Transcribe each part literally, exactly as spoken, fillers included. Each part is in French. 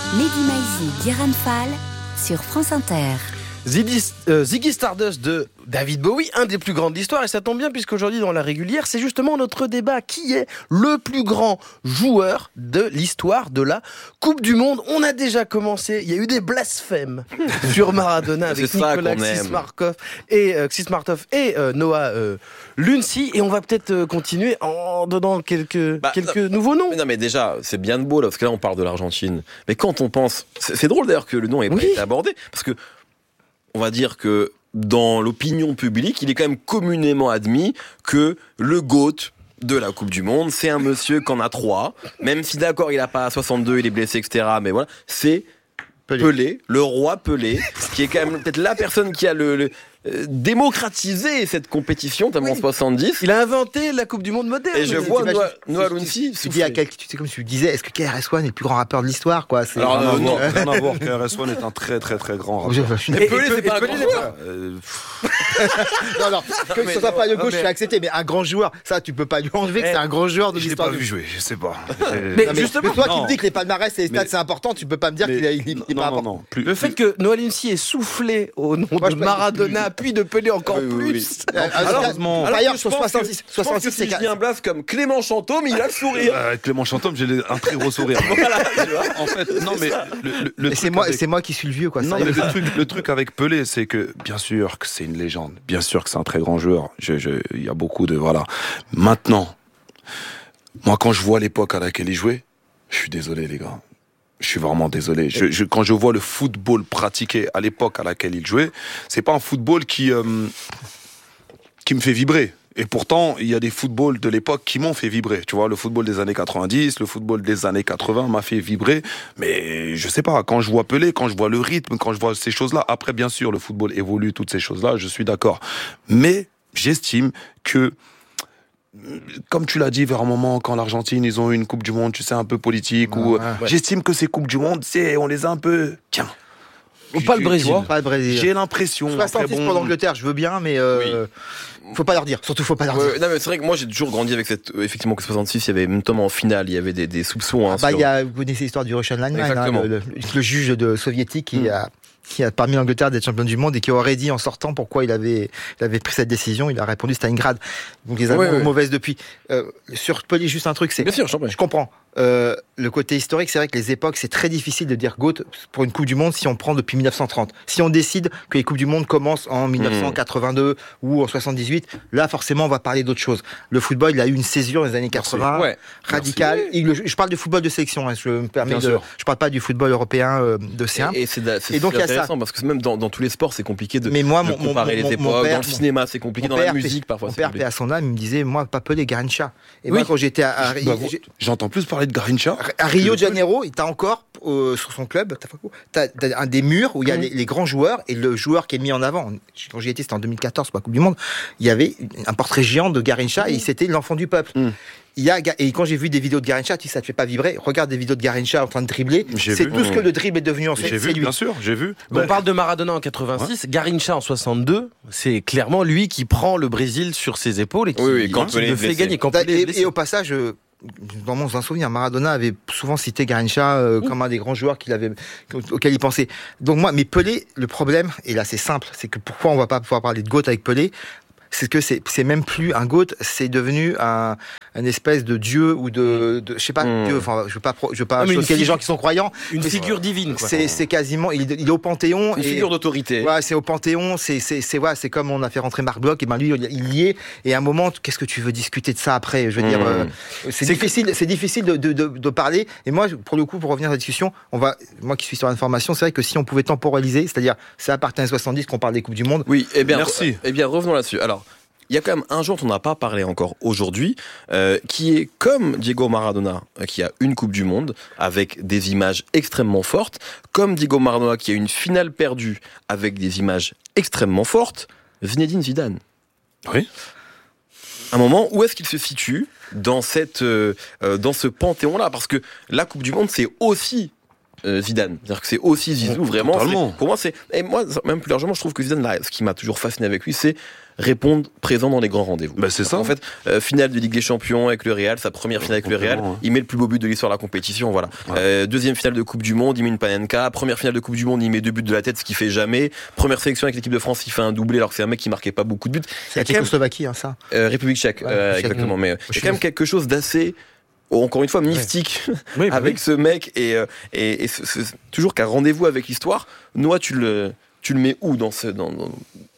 Mehdi Maizi, Diran Fall sur France Inter. Ziggy, euh, Ziggy Stardust de David Bowie, un des plus grands de l'histoire, et ça tombe bien puisqu'aujourd'hui dans la régulière, c'est justement notre débat. Qui est le plus grand joueur de l'histoire de la Coupe du Monde? On a déjà commencé, il y a eu des blasphèmes sur Maradona avec Nicolas Xismartov et, euh, Xismartov et euh, Noah euh, Lunsi, et on va peut-être euh, continuer en donnant quelques, bah, quelques non, nouveaux noms. Mais non mais déjà, c'est bien de beau là, parce que là on parle de l'Argentine, mais quand on pense, c'est, c'est drôle d'ailleurs que le nom ait pas oui. été abordé, parce que on va dire que dans l'opinion publique, il est quand même communément admis que le GOAT de la Coupe du Monde, c'est un monsieur qui en a trois, même si d'accord, il a pas soixante-deux, il est blessé, et cetera. Mais voilà, c'est Pelé, Pelé le roi Pelé, qui est quand même peut-être la personne qui a le, le euh, démocratisé cette compétition, notamment en oui. soixante-dix. Il a inventé la Coupe du Monde moderne. Et je vois Noah Lunsi. Tu dis à quel, c'est comme si tu disais, est-ce que K R S One est le plus grand rappeur de l'histoire, quoi? C'est Alors, non, non, rien à voir. K R S One est un très, très, très grand rappeur. Mais Pelé, c'est pas un grand joueur. Non, non, que ce soit pas de gauche, je suis accepté, mais un grand joueur, ça, tu peux pas lui enlever que c'est un grand joueur de l'histoire. Je l'ai pas vu jouer, je sais pas. Mais justement, toi qui me dis que les palmarès et les stats c'est important, tu peux pas me dire qu'il est pas important. Le fait que Noah Lunsi ait soufflé au nom de Maradona, puis de Pelé encore oui, oui, plus. Oui. Alors, alors, alors sur soixante-six, soixante-six, c'est un blast comme Clément Chantôme, il a le sourire. Euh, Clément Chantôme, j'ai un très gros sourire. Voilà, tu vois. En fait, non mais le, le, le c'est moi, avec... c'est moi qui suis le vieux, quoi. Non, mais le truc, le truc avec Pelé, c'est que bien sûr que c'est une légende, bien sûr que c'est un très grand joueur. Je, je, il y a beaucoup de voilà. Maintenant, moi, quand je vois l'époque à laquelle il jouait, je suis désolé, les gars. Je suis vraiment désolé. Je, je, quand je vois le football pratiqué à l'époque à laquelle il jouait, c'est pas un football qui euh, qui me fait vibrer. Et pourtant, il y a des footballs de l'époque qui m'ont fait vibrer. Tu vois, le football des années quatre-vingt-dix, le football des années quatre-vingts m'a fait vibrer. Mais je sais pas, quand je vois Pelé, quand je vois le rythme, quand je vois ces choses-là, après, bien sûr, le football évolue, toutes ces choses-là, je suis d'accord. Mais j'estime que, comme tu l'as dit, vers un moment, quand l'Argentine, ils ont eu une Coupe du Monde, tu sais, un peu politique, ouais, ou ouais. j'estime que ces Coupes du Monde, c'est, on les a un peu, tiens. Ou pas le Brésil. Pas le Brésil. J'ai l'impression. soixante-six bon... pour l'Angleterre, je veux bien, mais euh, oui. faut pas leur dire. Surtout, faut pas leur ouais, dire. Non, mais c'est vrai que moi, j'ai toujours grandi avec cette. Effectivement, que soixante-six, il y avait notamment en finale, il y avait des, des soupçons. Hein, bah, sur... il y a, vous connaissez l'histoire du Russian Line, hein, le, le, le juge de soviétique qui mm. a. qui a permis l'Angleterre d'être champion du monde et qui aurait dit en sortant pourquoi il avait, il avait pris cette décision. Il a répondu Stalingrad. Donc les Allemands ouais, ouais. mauvaises depuis. Euh, sur Pelé, juste un truc, c'est. Bien sûr, je, je comprends. Euh, le côté historique, c'est vrai que les époques, c'est très difficile de dire GOAT pour une Coupe du Monde si on prend depuis dix-neuf cent trente. Si on décide que les Coupes du Monde commencent en dix-neuf cent quatre-vingt-deux mmh. ou en soixante-dix-huit, là, forcément, on va parler d'autre chose. Le football, il a eu une césure dans les années quatre-vingts, ouais. radicale. Il, je parle de football de sélection, hein, je me permets Bien de. Sûr. Je parle pas du football européen euh, de C un. Et, et c'est, c'est, et donc, c'est intéressant parce que même dans, dans tous les sports, c'est compliqué de, Mais moi, de mon, comparer mon, les mon, époques. mon père, dans le cinéma, c'est compliqué. Dans la musique, parfois, mon c'est compliqué. Mon père, à son âme, il me disait, moi, pas Pelé, Garrincha. Et oui. moi, quand j'étais à, à bah, j'entends plus parler de Garrincha. À Rio de Janeiro, t'as encore euh, sur son club, t'as, t'as un des murs où il y a mmh. les, les grands joueurs et le joueur qui est mis en avant. Quand j'y étais, c'était en deux mille quatorze pour la Coupe du Monde. Il y avait un portrait géant de Garrincha mmh. et c'était l'enfant du peuple. Mmh. Il y a, et quand j'ai vu des vidéos de Garrincha, tu sais, ça te fait pas vibrer. Regarde des vidéos de Garrincha en train de dribbler. J'ai c'est vu, tout ce que le dribble est devenu en fait. J'ai vu, lui. bien sûr, j'ai vu. On bah, parle de Maradona en quatre-vingt-six, ouais. Garrincha en soixante-deux. C'est clairement lui qui prend le Brésil sur ses épaules et qui, oui, oui, quand hein, le fait gagner. Quand et, et, et au passage. Dans mon souvenir, Maradona avait souvent cité Garrincha euh, mmh. comme un des grands joueurs qu'il avait, auquel il pensait. Donc moi, mais Pelé, le problème, et là c'est simple, c'est que pourquoi on va pas pouvoir parler de GOAT avec Pelé, c'est que c'est, c'est même plus un GOAT, c'est devenu un, un espèce de dieu ou de, de je sais pas, mmh. dieu, enfin, je veux pas, je veux pas choquer figu- les gens qui sont croyants. Une figure c'est, divine, quoi. C'est, c'est quasiment, il, il est au Panthéon. Une et, figure d'autorité. Ouais, c'est au Panthéon, c'est, c'est, c'est, ouais, c'est comme on a fait rentrer Marc Bloch, et ben lui, il y est, et à un moment, qu'est-ce que tu veux discuter de ça après? Je veux mmh. dire, euh, c'est, c'est difficile, que... c'est difficile de, de, de, de parler, et moi, pour le coup, pour revenir à la discussion, on va, moi qui suis sur l'information, c'est vrai que si on pouvait temporaliser, c'est-à-dire, c'est à partir des soixante-dix qu'on parle des Coupes du Monde. Oui, eh bien, merci. Eh bien, revenons là-dessus. Alors, il y a quand même un joueur dont on n'a pas parlé encore aujourd'hui, euh, qui est comme Diego Maradona, euh, qui a une Coupe du Monde, avec des images extrêmement fortes, comme Diego Maradona, qui a une finale perdue, avec des images extrêmement fortes, Zinedine Zidane. Oui. Un moment, où est-ce qu'il se situe dans, cette, euh, dans ce panthéon-là? Parce que la Coupe du Monde, c'est aussi euh, Zidane. C'est-à-dire que c'est aussi Zizou, vraiment. Totalement. C'est, pour moi, c'est. Et moi, même plus largement, je trouve que Zidane, là, ce qui m'a toujours fasciné avec lui, c'est répondre présent dans les grands rendez-vous. Bah, c'est ça. En fait, euh, finale de Ligue des Champions avec le Real, sa première finale avec le Real, ouais. il met le plus beau but de l'histoire de la compétition, voilà. Ouais. Euh, deuxième finale de Coupe du Monde, il met une Panenka. Première finale de Coupe du Monde, il met deux buts de la tête, ce qu'il fait jamais. Première sélection avec l'équipe de France, il fait un doublé alors que c'est un mec qui marquait pas beaucoup de buts. C'est la Tchécoslovaquie, hein, ça. Euh, République tchèque, Ouais, euh, tchèque, exactement. ouais. Mais il y a quand même quelque chose d'assez, encore une fois, mystique Oui, bah avec oui. ce mec et, euh, et, et ce- ce- toujours qu'un rendez-vous avec l'histoire. Noah, tu le, tu le mets où dans ce, dans, dans, dans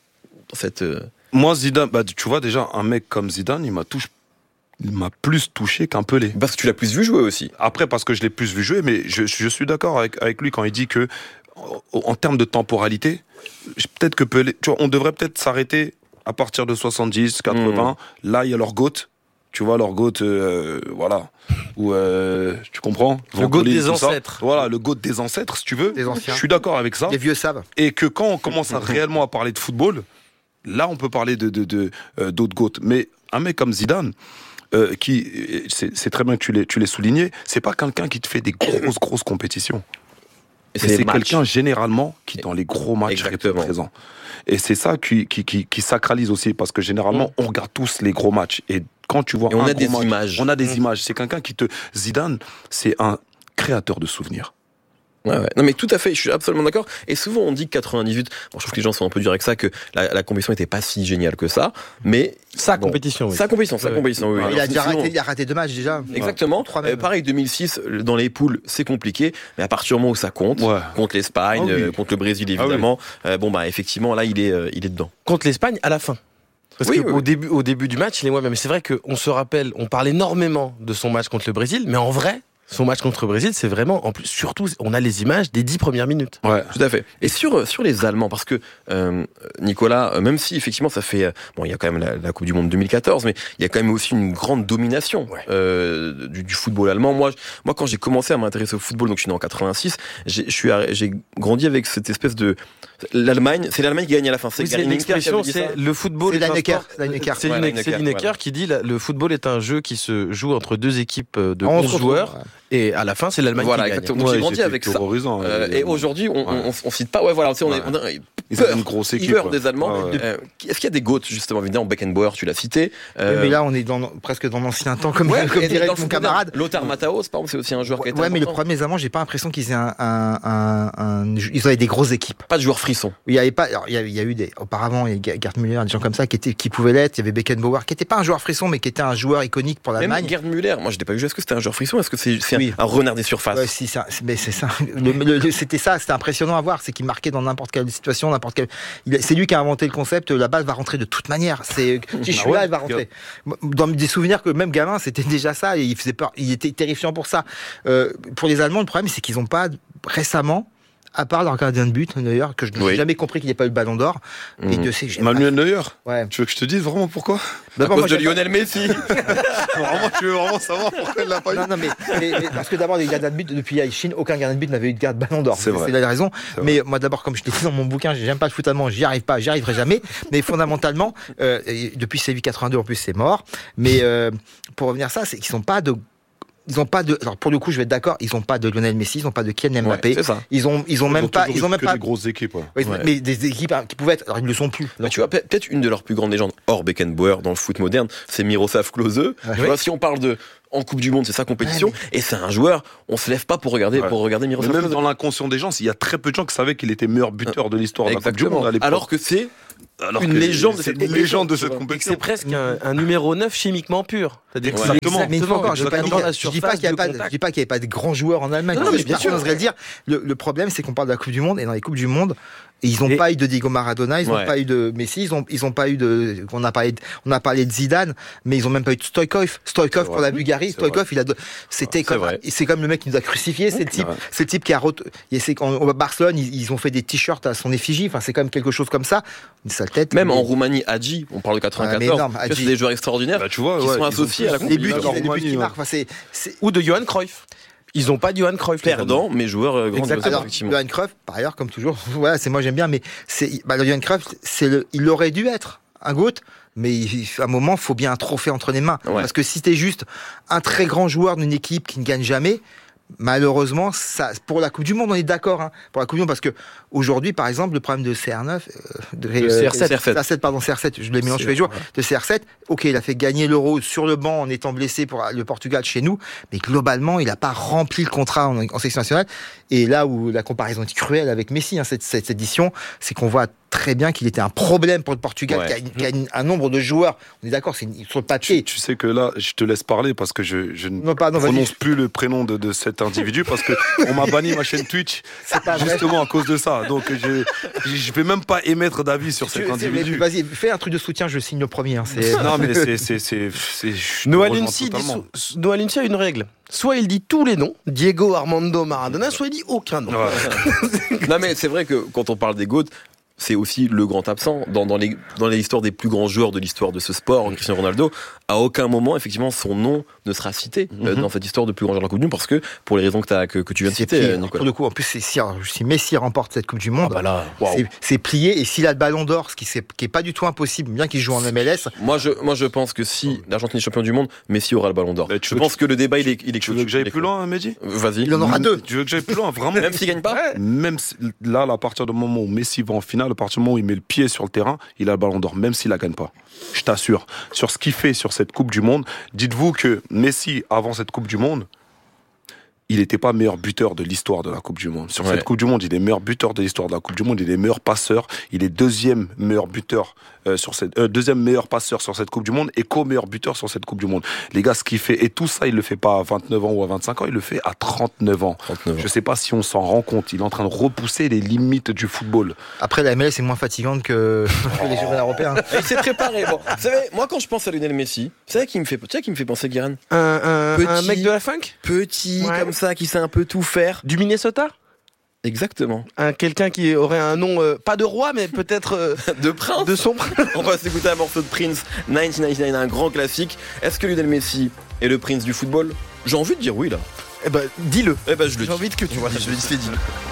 cette. Euh... Moi, Zidane, bah, tu vois, déjà, un mec comme Zidane, il m'a, touche, il m'a plus touché qu'un Pelé. Parce que tu l'as plus vu jouer aussi. Après, parce que je l'ai plus vu jouer, mais je, je suis d'accord avec, avec lui quand il dit que, en, en termes de temporalité, je- peut-être que Pelé, tu vois, on devrait peut-être s'arrêter à partir de soixante-dix, quatre-vingts. Mmh. Là, il y a leur GOAT. Tu vois, leur GOAT, euh, voilà. Ou, euh, tu comprends? Le GOAT des tout ça. ancêtres. Voilà, le GOAT des ancêtres, si tu veux. Des anciens. Je suis d'accord avec ça. Les vieux savent. Et que quand on commence à réellement à parler de football, là, on peut parler de, de, de, euh, d'autres GOAT. Mais un mec comme Zidane, euh, qui, c'est, c'est très bien que tu l'aies, tu l'aies souligné, c'est pas quelqu'un qui te fait des grosses, grosses compétitions. Et C'est, c'est quelqu'un, généralement, qui, dans les gros matchs, Exactement. est présent. Et c'est ça qui, qui, qui, qui sacralise aussi, parce que généralement, Mm. on regarde tous les gros matchs. Et quand tu vois Et on un a gros des match, images. on a des Mm. images. C'est quelqu'un qui te... Zidane, c'est un créateur de souvenirs. Ouais, ouais. Non mais tout à fait, je suis absolument d'accord. Et souvent on dit que quatre-vingt-dix-huit, bon, je trouve que les gens sont un peu durs avec ça, que la, la compétition était pas si géniale que ça, mais Sa bon, compétition, oui. sa compétition, sa Ouais. compétition. Oui, oui. Il a Alors, déjà sinon- raté, il a raté deux matchs déjà. Exactement. Trois Euh, même. pareil, deux mille six, dans les poules, c'est compliqué, mais à partir du moment où ça compte, Ouais. contre l'Espagne, Ah oui. euh, contre le Brésil Ah oui. évidemment, euh, bon bah effectivement là il est, euh, il est dedans. Contre l'Espagne à la fin. Parce Oui, qu'au oui, oui. début, au début du match, il est ouais, mais c'est vrai qu'on se rappelle, on parle énormément de son match contre le Brésil, mais en vrai, son match contre le Brésil, c'est vraiment, en plus, surtout, on a les images des dix premières minutes. Ouais. Tout à fait. Et sur sur les Allemands, parce que euh, Nicolas, euh, même si effectivement ça fait euh, bon, il y a quand même la, la Coupe du Monde deux mille quatorze, mais il y a quand même aussi une grande domination Ouais. euh, du, du football allemand. Moi, je- moi, quand j'ai commencé à m'intéresser au football, donc je suis né en quatre-vingt-six, j'ai, je suis arri- j'ai grandi avec cette espèce de l'Allemagne. C'est l'Allemagne qui gagne à la fin. C'est Oui, c'est Gary Lineker qui avait l'expression, dit ça. c'est le football C'est est un Lineker, sport- c'est Lineker. C'est Ouais, Lineker, Lineker, c'est Lineker voilà. qui dit la- le football est un jeu qui se joue entre deux équipes de Ah, on se onze retrouve, joueurs ouais. et à la fin c'est l'Allemagne Voilà, qui gagne. exactement. Donc j'ai grandi c'était avec ça. terrorisant. Euh, Euh, et aujourd'hui, on, ouais. on, on cite pas. Ouais, voilà. tu sais, On est, Ouais. on a Ils peur, avaient une grosse équipe. peur ouais. des Allemands. Ouais, ouais. Euh, Est-ce qu'il y a des GOAT justement évidemment Beckenbauer, tu l'as cité. Oui, Euh, mais là, on est dans, presque dans l'ancien temps, comme, ouais, comme et dirait dans le mon foot camarade. moderne, Lothar Matthäus, par exemple, c'est aussi un joueur qui a été Ouais, mais le important. problème, les Allemands, j'ai pas l'impression qu'ils aient un, un, un, un- ils avaient des grosses équipes. Pas de joueur frisson. Il y avait pas, alors, il y a, il y a eu des, auparavant, il y a Gerd Müller, des gens comme ça qui étaient, qui pouvaient l'être. Il y avait Beckenbauer, qui était pas un joueur frisson, mais qui était un joueur iconique pour Même l'Allemagne. Gerd Müller, moi je l'ai pas vu. Est-ce que c'était un joueur frisson? Est-ce que c'est, c'est Oui. un, un renard des surfaces? Ouais, si, ça, c'est- mais c'est ça. Le- le- le- c'était ça, c'était impressionnant à voir. C'est qu'il marquait dans n'importe quelle situation, n'importe quelle. il a- c'est lui qui a inventé le concept. La balle va rentrer de toute manière. C'est, si je suis ouais, là, elle va rentrer. Dans des souvenirs que même gamin, c'était déjà ça. Et il faisait peur. Il était terrifiant pour ça. Euh, pour les Allemands, le problème, c'est qu'ils n'ont pas récemment. À part leur gardien de but, d'ailleurs, que je n'ai Oui. jamais compris qu'il n'y ait pas eu le ballon d'or. Et Mhm. Dieu sait que j'ai Manuel Neuer. Ouais. Tu veux que je te dise vraiment pourquoi? À D'abord, cause moi, de j'ai pas- Lionel Messi. Vraiment, tu veux vraiment savoir pourquoi il l'a pas eu? Non, non, mais, mais- mais parce que d'abord, les gardiens de but, depuis Chine, aucun gardien de but n'avait eu de garde ballon d'or. C'est vrai. C'est la raison. C'est Mais moi, d'abord, comme je l'ai dit dans mon bouquin, j'aime pas le foot allemand, j'y arrive pas, j'y arriverai jamais. Mais fondamentalement, euh, et depuis Séville quatre-vingt-deux, en plus, c'est mort. Mais euh, pour revenir à ça, c'est qu'ils sont pas de. Ils ont pas de. Alors, pour le coup, je vais être d'accord, ils ont pas de Lionel Messi, ils ont pas de Kylian Mbappé. Ouais, c'est ça. Ils ont, ils ont même pas. Ils ont même que pas. des grosses équipes. Ouais. Oui, Ouais. Mais des équipes hein, qui pouvaient être. Alors, ils ne le sont plus. Bah, tu vois, peut- peut-être une de leurs plus grandes légendes, hors Beckenbauer, dans le foot moderne, c'est Miroslav Klose. Tu vois, si on parle de en Coupe du Monde, c'est sa compétition, Ouais, et c'est un joueur, on se lève pas pour regarder, Ouais. pour regarder Mais Miroslav même Klose. dans l'inconscient des gens, il y a très peu de gens qui savaient qu'il était meilleur buteur de l'histoire de la Coupe du Exactement. Monde à l'époque. Alors que c'est Alors une que légende de c'est cette une compétition, légende de tu cette vois. Et que compétition. c'est presque un, un numéro neuf chimiquement pur. C'est-à-dire que Ouais. c'est Exactement. Mais une fois encore, je, veux pas exactement dire- dans la je dis pas qu'il y a surface pas, de de- je contact. dis pas qu'il n'y avait pas de grands joueurs en Allemagne. Non, non, mais Je- bien personne sûr. n'oserait le dire. Le, le problème, c'est qu'on parle de la Coupe du Monde et dans les Coupes du Monde, ils n'ont Et- pas eu de Diego Maradona, ils n'ont Ouais. pas eu de Messi, ils ont, ils ont pas eu de. On a parlé, de, on a parlé de Zidane, mais ils ont même pas eu de Stoïkov. Stoïkov C'est pour vrai. la Bulgarie. C'est Stoïkov, il a. de- C'était C'est comme, vrai. c'est comme le mec qui nous a crucifiés. C'est le type, Ouais. c'est le type qui a. ret- et c'est qu'en- au Barcelone, ils, ils ont fait des t-shirts à son effigie. Enfin, c'est quand même quelque chose comme ça. Une sale tête. même mais- en Roumanie, Hadji, on parle de Ouais, mais quatre-vingt-quatorze, énorme, tu vois, Hadji. c'est des joueurs extraordinaires Bah, tu vois, qui ouais, sont ils ont associés à la tous- les buts, compétition. Là, les buts Roumanie, qui ouais. marquent. Enfin, c'est, c'est- Ou de Johan Cruyff. Ils n'ont pas de Johan Cruyff. les Perdant, mais joueurs euh, grandioses, Exactement. Alors, effectivement. Johan Cruyff, par ailleurs, comme toujours, voilà, c'est moi j'aime bien, mais c'est, bah, le Johan Cruyff, c'est le, il aurait dû être un GOAT, mais il- à un moment, faut bien un trophée entre les mains. Ouais. Parce que si t'es juste un très grand joueur d'une équipe qui ne gagne jamais, Malheureusement, ça, pour la Coupe du Monde, on est d'accord. Hein, pour la Coupe du Monde, parce que aujourd'hui, par exemple, le problème de C R neuf, euh, de, de C R sept, C R sept, pardon, C R sept, je les mélange tous les jours. De C R sept, ok, il a fait gagner l'Euro sur le banc en étant blessé pour le Portugal chez nous, mais globalement, il n'a pas rempli le contrat en, en sélection nationale. Et là où la comparaison est cruelle avec Messi, hein, cette, cette édition, c'est qu'on voit très bien qu'il était un problème pour le Portugal, ouais. qui a, une, qui a une, un nombre de joueurs. On est d'accord, c'est une, sur le papier. Tu, tu sais que là, je te laisse parler parce que je, je non, pas, non, ne prononce plus le prénom de, de cet individu parce que on m'a banni ma chaîne Twitch justement à cause de ça. Donc je je vais même pas émettre d'avis sur cet tu, individu. Vas-y, fais un truc de soutien, je signe le premier. Hein, c'est... Non mais c'est c'est c'est, c'est Noah Lindsay a une règle. Soit il dit tous les noms, Diego Armando Maradona, soit il dit aucun nom. Ouais. Non mais c'est vrai que quand on parle des GOAT, c'est aussi le grand absent dans, dans les dans l'histoire des plus grands joueurs de l'histoire de ce sport, mmh. Cristiano Ronaldo. À aucun moment, effectivement, son nom ne sera cité mmh. euh, dans cette histoire de plus grand joueur de la Coupe du Monde parce que pour les raisons que, t'as, que, que tu viens de c'est citer, plié, Nicolas. Pour le coup, en plus, c'est, si, si Messi remporte cette Coupe du Monde, ah bah là, wow. c'est, c'est plié. Et s'il a le Ballon d'Or, ce qui n'est qui est pas du tout impossible, bien qu'il joue en M L S. Moi, je moi je pense que si l'Argentine est champion du monde, Messi aura le Ballon d'Or. Je pense que le débat il est il est. Tu veux que j'aille plus loin, Mehdi ? Vas-y. Il en aura deux. Tu veux que j'aille plus loin, vraiment ? Même s'il gagne pas ? Même là, à partir du moment où Messi va en finale, à partir du moment où il met le pied sur le terrain, il a le Ballon d'Or, même s'il la gagne pas. Je t'assure. Sur ce qu'il fait sur cette Coupe du Monde, dites-vous que Messi, avant cette Coupe du Monde, il n'était pas meilleur buteur de l'histoire de la Coupe du Monde. Sur ouais. cette Coupe du Monde, il est meilleur buteur de l'histoire de la Coupe du Monde, il est meilleur passeur, il est deuxième meilleur buteur euh, sur cette euh, deuxième meilleur passeur sur cette Coupe du Monde et co-meilleur buteur sur cette Coupe du Monde. Les gars, ce qu'il fait, et tout ça, il le fait pas à vingt-neuf ans ou à vingt-cinq ans, il le fait à trente-neuf ans. trente-neuf ans. Je sais pas si on s'en rend compte, il est en train de repousser les limites du football. Après, la M L S est moins fatigante que, que les joueurs européens. Il s'est préparé. Bon, vous savez, moi quand je pense à Lionel Messi, vous savez qui me fait, tu sais qui me fait penser, Guérin ? Un, un, petit, un mec de la funk ? Petit, ouais. comme ça, qui sait un peu tout faire. Du Minnesota ? Exactement. Un, quelqu'un qui aurait un nom, euh, pas de roi, mais peut-être euh, de prince. De son prince. On va s'écouter un morceau de Prince, dix-neuf quatre-vingt-dix-neuf, un grand classique. Est-ce que Lionel Messi est le prince du football ? J'ai envie de dire oui là. Eh ben, dis-le. Eh ben, je le J'ai dis. envie que tu vois. Je le dis, c'est dit.